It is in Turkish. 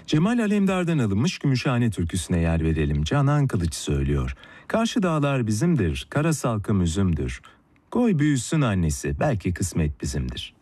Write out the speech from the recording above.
Cemal Alemdar'dan alınmış Gümüşhane türküsüne yer verelim. Canan Kılıç söylüyor. Karşı dağlar bizimdir, kara salkım üzümdür. Koy büyüsün annesi, belki kısmet bizimdir.